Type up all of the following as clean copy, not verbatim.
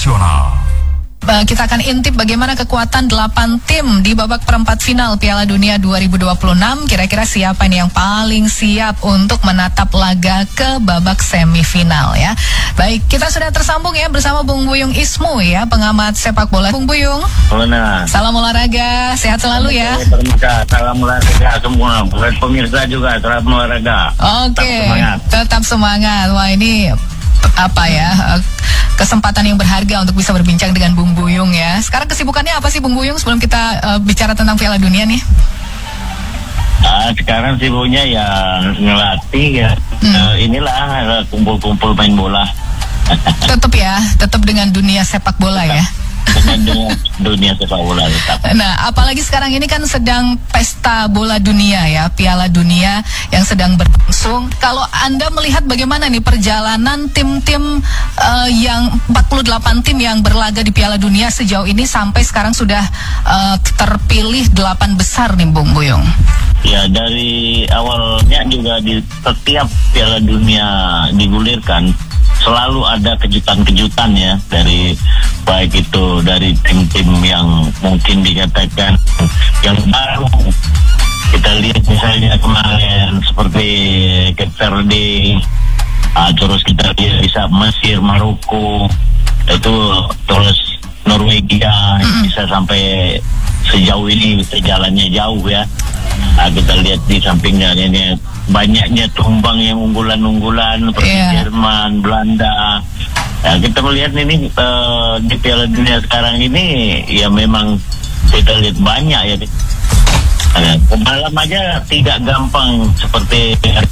Internasional. Kita akan intip bagaimana kekuatan 8 tim di babak perempat final Piala Dunia 2026. Kira-kira siapa nih yang paling siap untuk menatap laga ke babak semifinal ya. Baik, kita sudah tersambung ya bersama Bung Buyung Ismu ya, pengamat sepak bola. Bung Buyung, salam olahraga, sehat selalu ya. Salam olahraga semua, buat pemirsa juga, salam olahraga. Oke, tetap semangat. Wah, ini apa ya, kesempatan yang berharga untuk bisa berbincang dengan Bung Buyung ya. Sekarang kesibukannya apa sih Bung Buyung sebelum kita bicara tentang Piala Dunia nih? Sekarang sibuknya ya ngelatih ya. Inilah kumpul-kumpul main bola. Tetap dengan dunia sepak bola ya. Dengan dunia sepak bola tetap. Nah, apalagi sekarang ini kan sedang pesta bola dunia ya, Piala Dunia yang sedang berlangsung. Kalau Anda melihat bagaimana nih perjalanan tim-tim yang 48 tim yang berlaga di Piala Dunia sejauh ini sampai sekarang sudah terpilih 8 besar nih Bung Buyung. Ya, dari awalnya juga di setiap Piala Dunia digulirkan selalu ada kejutan-kejutan ya, dari baik itu dari tim-tim yang mungkin dikatakan yang baru. Kita lihat misalnya kemarin seperti Cape Verde, terus kita lihat bisa Mesir, Maroko, itu terus Norwegia bisa sampai sejauh ini, bisa jalannya jauh ya. Kita lihat di sampingnya ini banyaknya tumbang yang unggulan-unggulan seperti Jerman, Belanda. Kita melihat ini di Piala Dunia sekarang ini ya memang kita lihat banyak ya. Pemalam aja tidak gampang seperti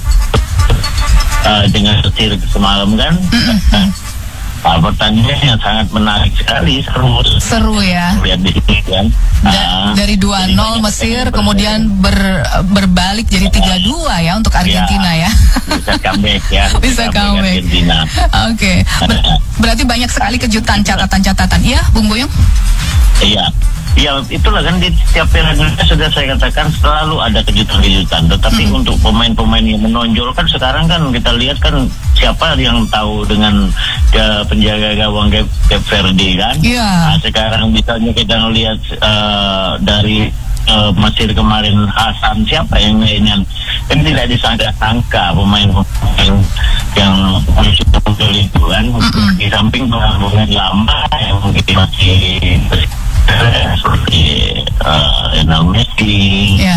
dengan Mesir semalam kan. Pertandingan yang sangat menarik sekali, seru ya. Lihat di sini kan. Dari 2-0 Mesir kemudian berbalik jadi 3-2 ya untuk Argentina ya. Bisa comeback ya. Bisa comeback. Oke. Berarti banyak sekali kejutan, catatan-catatan. Iya, Bung Buyung? Iya. Ya, itulah kan di setiap Piala Dunia sudah saya katakan selalu ada kejutan-kejutan. Tetapi untuk pemain-pemain yang menonjol kan sekarang kan kita lihat kan siapa yang tahu dengan penjaga gawang Cape Verde kan. Nah, sekarang misalnya kita lihat dari Mesir kemarin Hasan, siapa yang mainan kan tidak disangka-sangka pemain yang muncul itu kan. Di samping pemain lama yang mungkin masih seperti Messi,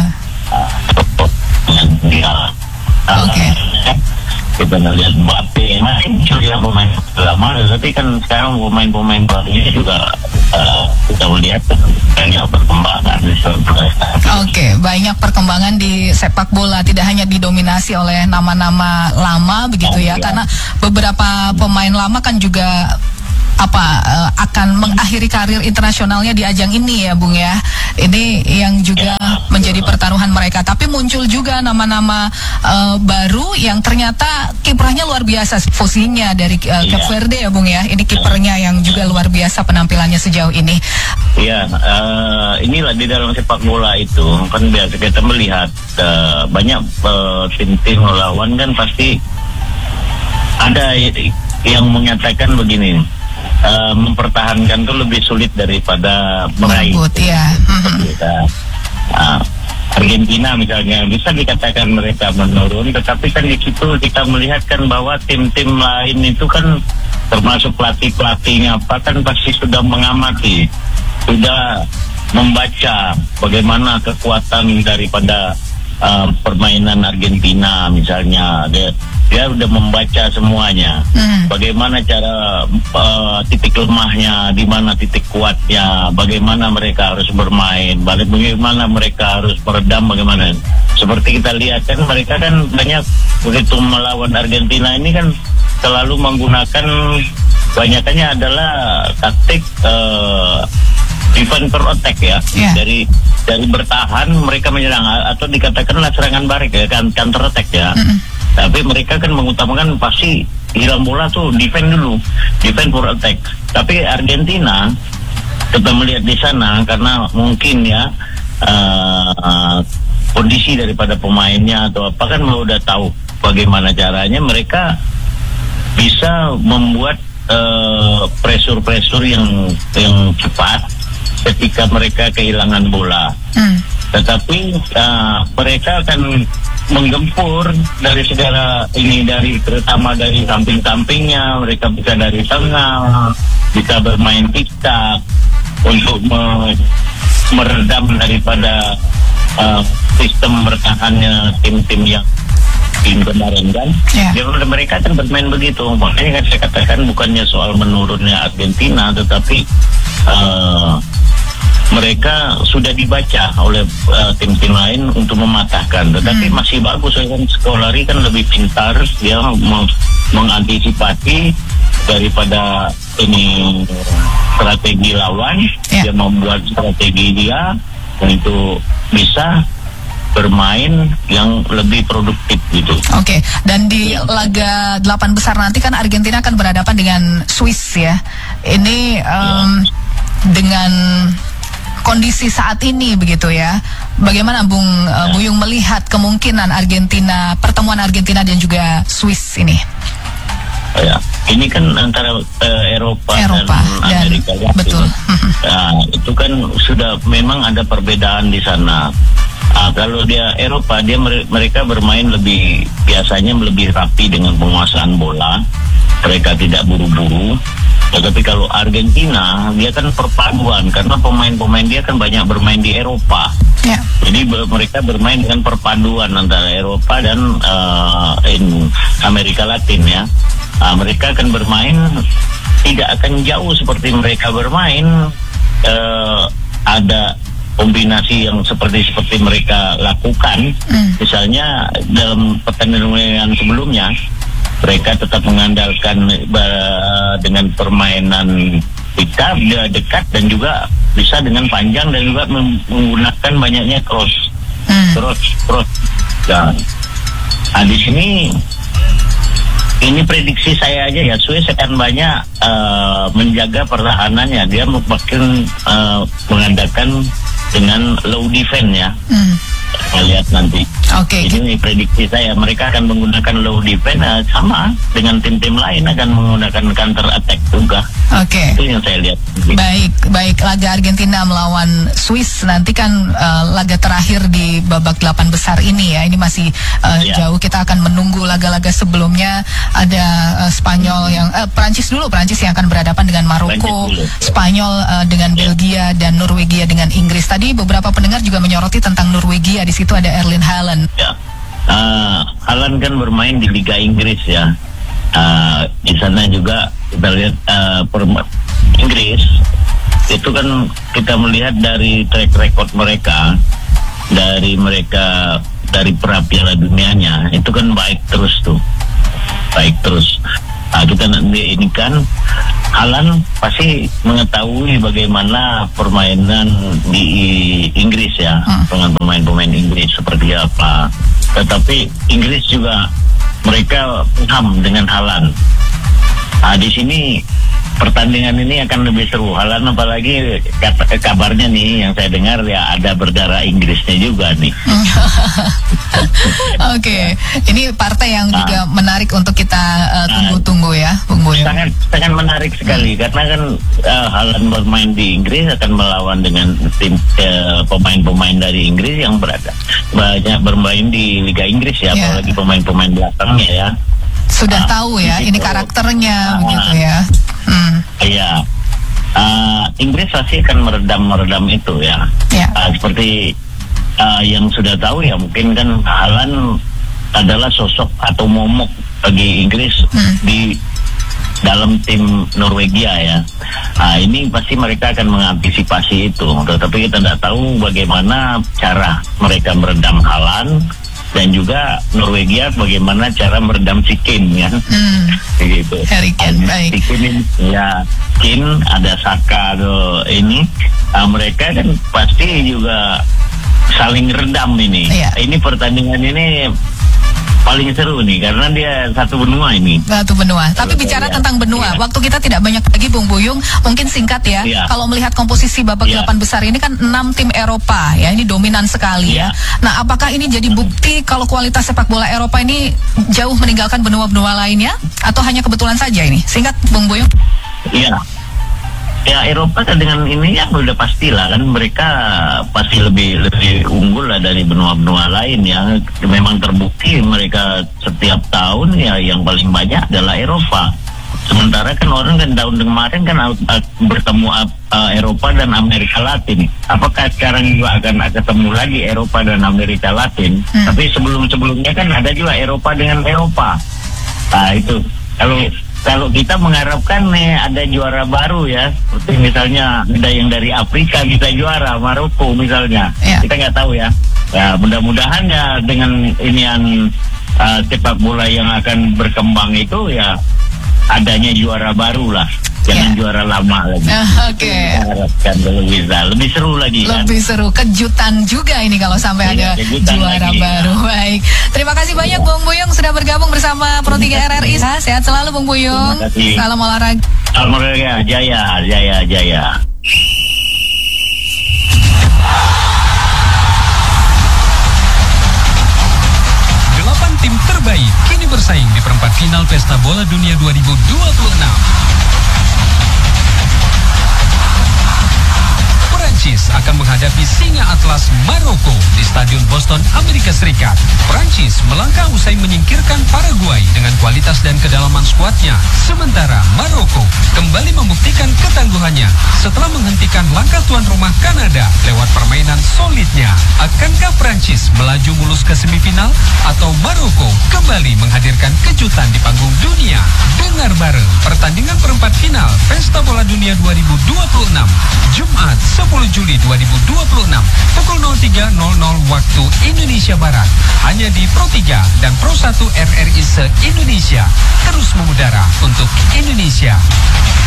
kita melihat Mbappe, masih juga pemain lama, tapi kan sekarang pemain-pemain barunya juga kita melihat banyak perkembangan. Banyak perkembangan di sepak bola, tidak hanya didominasi oleh nama-nama lama begitu ya, karena beberapa pemain lama kan juga akan mengakhiri karir internasionalnya di ajang ini ya Bung ya. Ini yang juga menjadi pertaruhan mereka. Tapi muncul juga nama-nama baru yang ternyata kiprahnya luar biasa. Fusinya dari Cape Verde ya Bung ya. Ini kipernya yang juga luar biasa penampilannya sejauh ini. Iya, inilah di dalam sepak bola itu kan biasa kita melihat banyak tim-tim lawan kan pasti ada yang menyatakan begini. Mempertahankan itu lebih sulit daripada meraih. Argentina misalnya bisa dikatakan mereka menurun, tetapi kan di situ kita melihat kan bahwa tim-tim lain itu kan termasuk pelatihnya kan pasti sudah mengamati, sudah membaca bagaimana kekuatan daripada permainan Argentina misalnya. Dia udah membaca semuanya. Bagaimana cara titik lemahnya, di mana titik kuatnya, bagaimana mereka harus bermain, bagaimana mereka harus meredam, bagaimana. Seperti kita lihat kan mereka kan banyak begitu melawan Argentina ini kan selalu menggunakan banyakannya adalah taktik defense per attack ya. Dari bertahan mereka menyerang atau dikatakanlah serangan balik ya, counter attack ya. Tapi mereka kan mengutamakan pasti hilang bola tuh defend dulu, defend for attack. Tapi Argentina kita melihat di sana karena mungkin ya kondisi daripada pemainnya atau apa kan udah tahu bagaimana caranya mereka bisa membuat press pressure yang cepat ketika mereka kehilangan bola. Tetapi mereka akan menggempur dari segala ini, terutama dari samping-sampingnya. Mereka bisa dari tengah, bisa bermain tiktak untuk meredam daripada sistem bertahannya tim-tim yang tim kemarin kan. Mereka kan bermain begitu. Makanya kan saya katakan bukannya soal menurunnya Argentina, tetapi mereka sudah dibaca oleh tim-tim lain untuk mematahkan. Tetapi masih bagus, kan Scolari kan lebih pintar, dia mengantisipasi daripada ini strategi lawan. Dia membuat strategi dia untuk bisa bermain yang lebih produktif gitu. Oke. Dan di laga 8 besar nanti kan Argentina akan berhadapan dengan Swiss ya. Ini dengan kondisi saat ini begitu ya. Bagaimana Buyung melihat kemungkinan pertemuan Argentina dan juga Swiss ini? Ya, ini kan antara Eropa dan Amerika Latin. Betul. Itu kan sudah memang ada perbedaan di sana. Kalau dia Eropa, mereka bermain biasanya lebih rapi dengan penguasaan bola. Mereka tidak buru-buru. Tetapi kalau Argentina, dia kan perpaduan karena pemain-pemain dia kan banyak bermain di Eropa. Jadi mereka bermain dengan perpaduan antara Eropa dan Amerika Latin ya. Mereka akan bermain tidak akan jauh seperti mereka bermain. Ada kombinasi yang seperti mereka lakukan. Misalnya dalam pertandingan sebelumnya, mereka tetap mengandalkan dengan permainan dekat dan juga bisa dengan panjang dan juga menggunakan banyaknya cross. Nah, di sini ini prediksi saya aja ya, Swiss akan banyak menjaga pertahanannya. Dia makin mengandalkan dengan low defense ya. Kita lihat nanti. Ini prediksi saya, mereka akan menggunakan low defense sama dengan tim-tim lain akan menggunakan counter attack juga. Itu yang saya lihat. Baik. Laga Argentina melawan Swiss nanti kan laga terakhir di babak 8 besar ini ya. Ini masih jauh. Kita akan menunggu laga-laga sebelumnya. Ada Spanyol Prancis yang akan berhadapan dengan Maroko, Spanyol dengan Belgia, dan Norwegia dengan Inggris. Tadi beberapa pendengar juga menyoroti tentang Norwegia. Di situ ada Erling Haaland. Haaland kan bermain di Liga Inggris ya. Di sana juga kita lihat Inggris itu kan kita melihat dari track record mereka dari pra-Piala Dunianya itu kan baik terus. Kita nanti ini kan Haaland pasti mengetahui bagaimana permainan di Inggris ya, dengan pemain-pemain Inggris seperti apa. Tetapi Inggris juga mereka paham dengan Haaland. Di sini pertandingan ini akan lebih seru. Haaland apalagi kabarnya nih yang saya dengar ya ada berdarah Inggrisnya juga nih. Ini partai yang juga menarik untuk kita tunggu-tunggu ya, Bung Buyung. Sangat menarik sekali karena kan Haaland bermain di Inggris akan melawan dengan tim pemain-pemain dari Inggris yang banyak bermain di Liga Inggris ya, apalagi pemain-pemain belakangnya ya. Sudah tahu ya, ini karakternya begitu ya. Inggris pasti akan meredam itu ya. Seperti yang sudah tahu ya, mungkin kan Haaland adalah sosok atau momok bagi Inggris di dalam tim Norwegia ya. Ini pasti mereka akan mengantisipasi itu. Tetapi kita tidak tahu bagaimana cara mereka meredam Haaland. Dan juga Norwegia bagaimana cara meredam si Kane ya. Begitu. Harry Kane, baik. Kane ada Saka ini. Mereka kan pasti juga saling redam ini. Ini pertandingan ini paling seru nih karena dia satu benua ini. Tapi bicara tentang benua, waktu kita tidak banyak lagi, Bung Buyung. Mungkin singkat ya. Kalau melihat komposisi babak 8 besar ini kan 6 tim Eropa ya, ini dominan sekali ya. Nah, apakah ini jadi bukti kalau kualitas sepak bola Eropa ini jauh meninggalkan benua-benua lainnya atau hanya kebetulan saja ini? Singkat, Bung Buyung. Ya Eropa kan dengan ini ya udah pastilah kan mereka pasti lebih unggul lah dari benua-benua lain ya. Memang terbukti mereka setiap tahun ya yang paling banyak adalah Eropa. Sementara kan orang kan tahun kemarin kan bertemu Eropa dan Amerika Latin. Apakah sekarang juga akan ketemu lagi Eropa dan Amerika Latin? Tapi sebelumnya kan ada juga Eropa dengan Eropa. Nah itu kalau kita mengharapkan nih ada juara baru ya, seperti misalnya ada yang dari Afrika bisa juara, Maroko misalnya, kita nggak tahu ya. Ya mudah-mudahan ya dengan inian sepak bola yang akan berkembang itu ya adanya juara baru lah, jangan juara lama lagi. Oke. Harapkan kalau bisa lebih seru lagi. Lebih seru, kejutan juga ini kalau sampai ada juara lagi, baru. Baik, terima kasih banyak Bung Buyung sudah bergabung bersama Pro 3 RRI. Sehat selalu Bung Buyung. Salam olahraga. Salam olahraga, jaya. 8 tim terbaik kini bersaing di perempat final Pesta Bola Dunia 2026. Prancis akan menghadapi Singa Atlas Maroko di Stadion Boston, Amerika Serikat. Prancis melangkah usai menyingkirkan Paraguay dengan kualitas dan kedalaman skuadnya. Sementara Maroko kembali membuktikan ketangguhannya setelah menghentikan langkah tuan rumah Kanada lewat permainan solidnya. Akankah Prancis melaju mulus ke semifinal atau Maroko kembali menghadirkan kejutan di panggung dunia? Dengar bareng pertandingan perempat final Pesta Bola Dunia 2026 Jumat 10 Juli 2026 pukul 03.00 waktu Indonesia Barat, hanya di Pro 3 dan Pro 1 RRI se-Indonesia, terus mengudara untuk Indonesia.